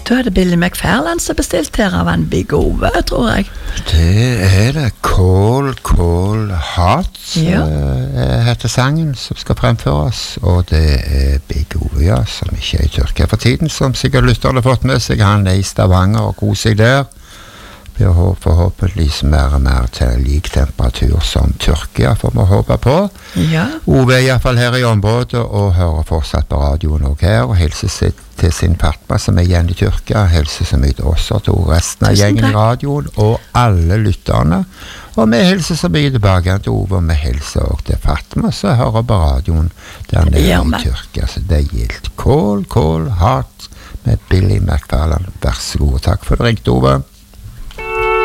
Da det Billy McFarland som bestilt her av en Big Ove, tror jeg. Det det. Call Hot heter sangen som skal fremføres, og det Big Ove, ja, som ikke i Tyrkia for tiden, som sikkert lytterne har fått med seg. Han I Stavanger og koser seg der. Vi har forhåpentligvis mer og mer til lik temperatur som Tyrkia, får vi håpe på. Ja. Ove I hvert fall her I området, og hører fortsatt på radioen også her, og hilser til sin Fatma som igjen I Tyrkia, hilser så mye til oss og til resten av gjengen I radioen, og alle lytterne. Og vi hilser så mye tilbake til Ove, og vi hilser også til Fatma, så hører på radioen der nede I Tyrkia. Så det gildt Call Hot med Billy McFarland. Vær så god, takk for det ringte, Ove.